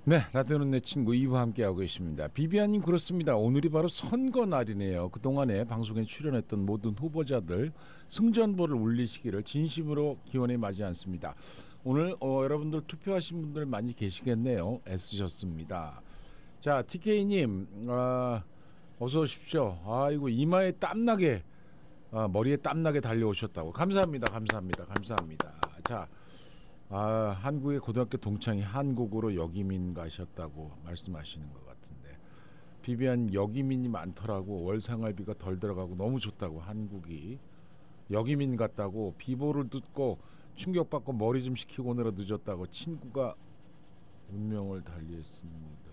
네, 라디오는 내 친구 이와 함께하고 계십니다. 비비안님 그렇습니다. 오늘이 바로 선거 날이네요. 그동안에 방송에 출연했던 모든 후보자들 승전보를 울리시기를 진심으로 기원해 마지 않습니다. 오늘 여러분들 투표하신 분들 많이 계시겠네요. 애쓰셨습니다. 자, TK님 어서 오십시오. 아이고 이마에 땀나게 머리에 땀나게 달려오셨다고. 감사합니다. 자, 한국의 고등학교 동창이 한국으로 역이민 가셨다고 말씀하시는 것 같은데 비비안 역이민이 많더라고. 월 생활비가 덜 들어가고 너무 좋다고. 한국이 역이민 같다고. 비보를 듣고 충격받고 머리 좀 식히고 오느라 늦었다고. 친구가 운명을 달리했습니다.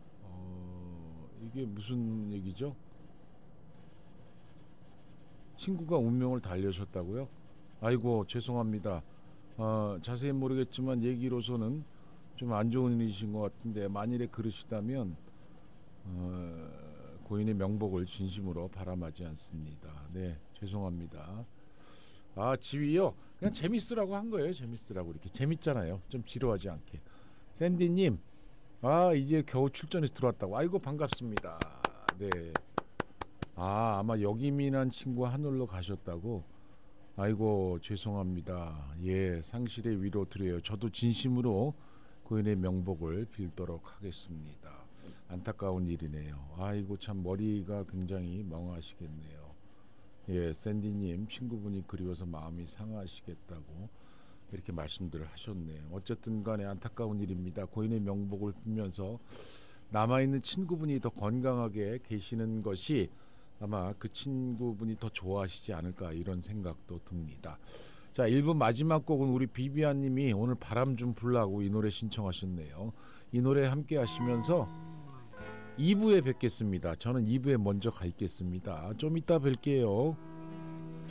이게 무슨 얘기죠? 친구가 운명을 달리셨다고요? 아이고 죄송합니다. 자세히 모르겠지만 얘기로서는 좀 안 좋은 일이신 것 같은데 만일에 그러시다면 고인의 명복을 진심으로 바람하지 않습니다. 네, 죄송합니다. 지휘요? 그냥 재밌으라고 한 거예요. 재밌으라고. 이렇게 재밌잖아요. 좀 지루하지 않게. 샌디님, 이제 겨우 출전해서 들어왔다고. 아이고 반갑습니다. 네. 아마 역이민한 친구가 하늘로 가셨다고. 아이고 죄송합니다. 예, 상실의 위로 드려요. 저도 진심으로 고인의 명복을 빌도록 하겠습니다. 안타까운 일이네요. 아이고 참 머리가 굉장히 멍하시겠네요. 예, 샌디님 친구분이 그리워서 마음이 상하시겠다고 이렇게 말씀들을 하셨네요. 어쨌든 간에 안타까운 일입니다. 고인의 명복을 빌면서 남아있는 친구분이 더 건강하게 계시는 것이 아마 그 친구분이 더 좋아하시지 않을까 이런 생각도 듭니다. 자, 1부 마지막 곡은 우리 비비안님이 오늘 바람 좀 불라고 이 노래 신청하셨네요. 이 노래 함께 하시면서 2부에 뵙겠습니다. 저는 2부에 먼저 가 있겠습니다. 좀 이따 뵐게요.